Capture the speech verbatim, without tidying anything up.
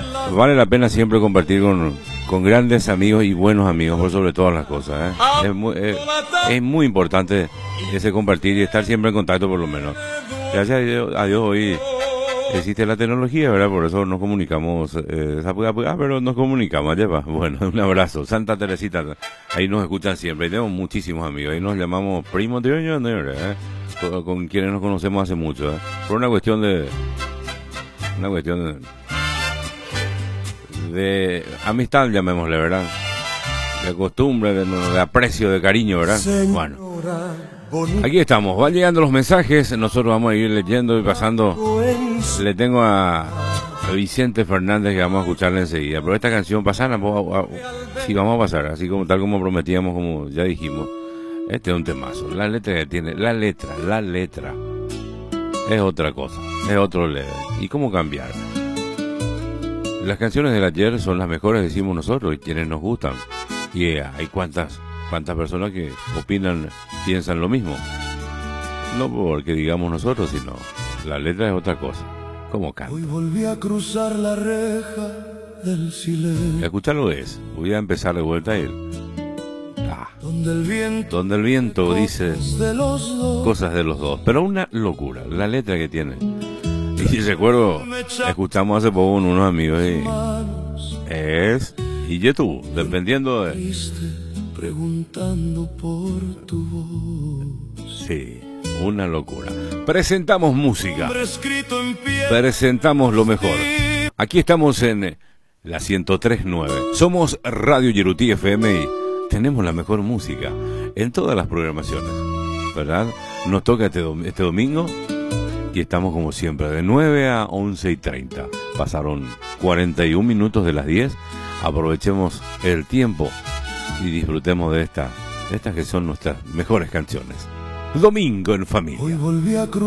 Vale la pena siempre compartir con, con grandes amigos y buenos amigos, por sobre todas las cosas, ¿eh? Es muy, es, es muy importante ese compartir y estar siempre en contacto, por lo menos. Gracias a Dios, a Dios hoy existe la tecnología, ¿verdad? Por eso nos comunicamos, eh, ah, pero nos comunicamos, allá va. Bueno, un abrazo. Santa Teresita, ahí nos escuchan siempre, y tenemos muchísimos amigos, ahí nos llamamos primos de hoy, ¿eh? con, con quienes nos conocemos hace mucho, ¿eh? Por una cuestión de, una cuestión de, de amistad, llamémosle, ¿verdad? De costumbre, de, de aprecio, de cariño, ¿verdad? Bueno, aquí estamos, van llegando los mensajes, nosotros vamos a ir leyendo y pasando. Le tengo a, a Vicente Fernández que vamos a escucharle enseguida, pero esta canción pasana, sí, vamos a pasar, así como tal como prometíamos, como ya dijimos. Este es un temazo, la letra que tiene, la letra, la letra es otra cosa, es otro level. ¿Y cómo cambiar? Las canciones del ayer son las mejores, decimos nosotros, y quienes nos gustan. Y yeah, hay cuantas, cuantas personas que opinan, piensan lo mismo. No porque digamos nosotros, sino la letra es otra cosa. ¿Cómo canta? Hoy volví a cruzar la reja del silencio. Escucharlo es. Voy a empezar de vuelta a ir. Ah, donde el viento, donde el viento dice de los dos. Cosas de los dos. Pero una locura, la letra que tiene. Y recuerdo, escuchamos hace poco con unos amigos y es y YouTube, dependiendo de... Preguntando por tu voz. Sí, una locura. Presentamos música. Presentamos lo mejor. Aquí estamos en la ciento tres punto nueve. Somos Radio Yerutí F M y tenemos la mejor música en todas las programaciones, ¿verdad? Nos toca este, dom- este domingo y estamos como siempre de nueve a once y treinta. Pasaron cuarenta y un minutos de las diez. Aprovechemos el tiempo y disfrutemos de esta, de estas que son nuestras mejores canciones. Domingo en familia. Hoy volví a